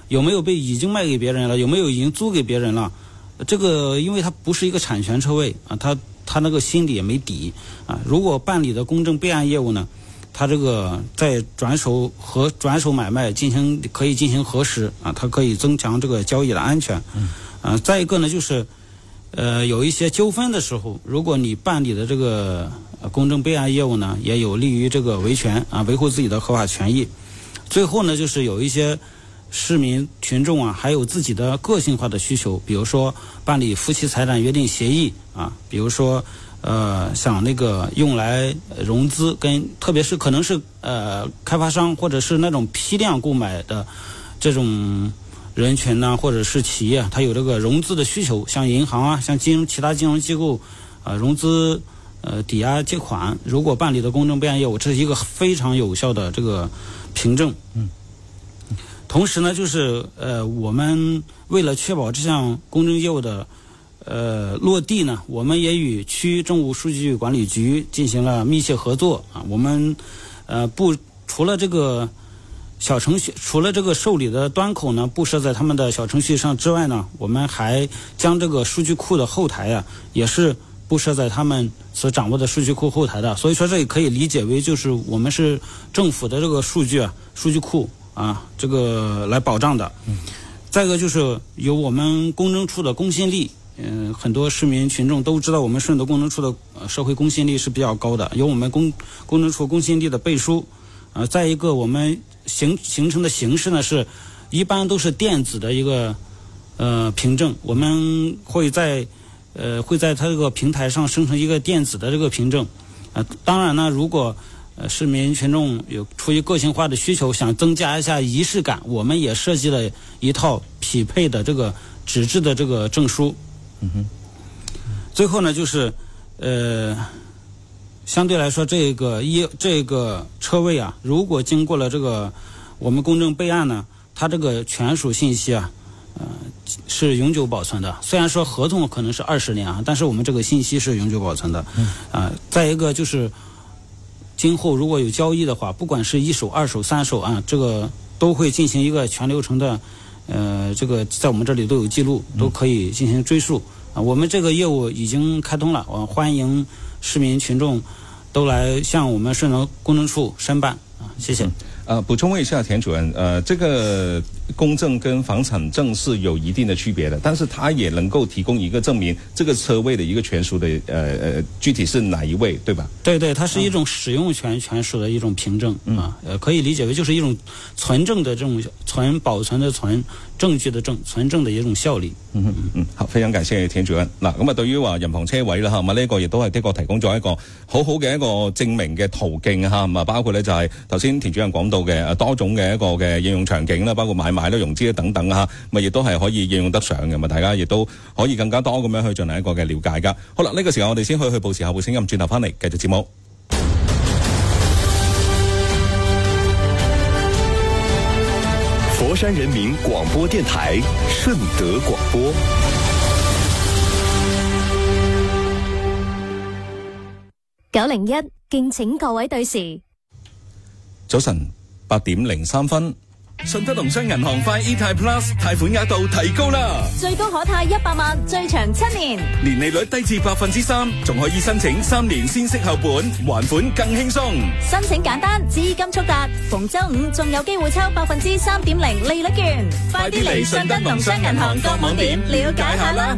有没有已经卖给别人了，有没有已经租给别人了。这个因为它不是一个产权车位啊，他那个心里也没底啊。如果办理的公证备案业务呢，他这个在转手买卖可以进行核实啊，它可以增强这个交易的安全。再一个呢，就是有一些纠纷的时候，如果你办理的这个公证备案业务呢，也有利于这个维权啊，维护自己的合法权益。最后呢，就是有一些市民群众啊，还有自己的个性化的需求，比如说办理夫妻财产约定协议啊，比如说想那个用来融资，特别是可能是开发商或者是那种批量购买的这种人群呢，或者是企业，它有这个融资的需求，像银行啊，像其他金融机构融资抵押借款，如果办理的公证备案业务，这是一个非常有效的这个凭证。同时呢，就是我们为了确保这项公证业务的落地呢，我们也与区政务数据管理局进行了密切合作啊。我们除了这个小程序，除了这个受理的端口呢布设在他们的小程序上之外呢，我们还将这个数据库的后台啊，也是布设在他们所掌握的数据库后台的。所以说这也可以理解为就是我们是政府的这个数据库啊，这个来保障的。再一个就是有我们公证处的公信力，很多市民群众都知道我们顺德公证处的社会公信力是比较高的，有我们公证处公信力的背书。再一个我们形成的形式呢，是一般都是电子的一个凭证，我们会在它这个平台上生成一个电子的这个凭证。当然呢，如果市民群众有出于个性化的需求，想增加一下仪式感，我们也设计了一套匹配的这个纸质的这个证书。最后呢，就是相对来说，这个车位啊，如果经过了这个我们公证备案呢，它这个权属信息啊，是永久保存的。虽然说合同可能是20年啊，但是我们这个信息是永久保存的。再一个就是今后如果有交易的话，不管是1手、2手、3手啊，这个都会进行一个全流程的，这个在我们这里都有记录，都可以进行追溯啊。我们这个业务已经开通了，我欢迎市民群众都来向我们顺德公证处申办啊，谢谢。 补充问一下田主任，这个公证跟房产证是有一定的区别的，但是它也能够提供一个证明这个车位的一个权属的具体是哪一位，对吧？对，它是一种使用权属的一种凭证啊，可以理解为就是一种存证的这种保存的存证据的证存证的一種效力。好，非常感謝田主任。嗱，咁對於話人旁車位啦嚇，咁呢個亦都係的確提供咗一個好好嘅一個證明嘅途徑嚇，咁包括咧就係頭先田主任講到嘅多種嘅一個嘅應用場景啦，包括買賣啦、融資啦等等嚇，咁亦都係可以應用得上嘅，咁大家亦都可以更加多咁樣去進行一個嘅了解㗎。好啦，呢個時候我哋先去報時後報聲音，轉頭翻嚟繼續節目。 佛山人民廣播電台順德廣播 901，敬請各位對時。 早晨8點03分。 順德農商銀行快 eTier Plus 貸款額度提高啦， 最高可貸100萬，最長7年， 年利率低至3%，仲可以申請3年先息後本，還款更輕鬆。 申請簡單，資金速達，逢周五仲有機會抽3.0%利率券， 快啲嚟順德農商銀行各網點了解下啦。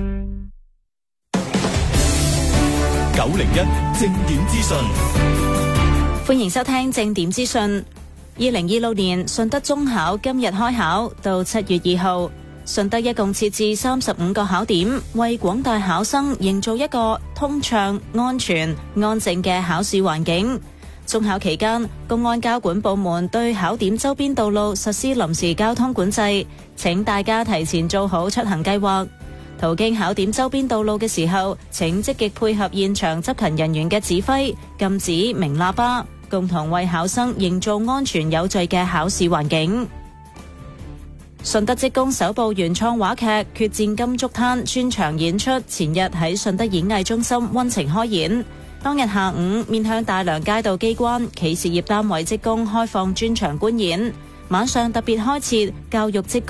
901正點資訊， 歡迎收聽正點資訊。2026年順德中考今日開考，到7月2號，順德一共設置35個考點，為廣大考生營造一個通暢、安全、安靜嘅考試環境。中考期間，公安交管部門對考點周邊道路實施臨時交通管制，請大家提前做好出行計劃。途經考點周邊道路嘅時候，請積極配合現場執勤人員嘅指揮，禁止鳴喇叭，共同為考生營造安全有序嘅考試環境。順德職工首部原創話劇《決戰金竹灘》專場演出，前日喺順德演藝中心溫情開演。當日下午，面向大良街道機關企事業單位職工開放專場觀演，晚上特別開設教育職工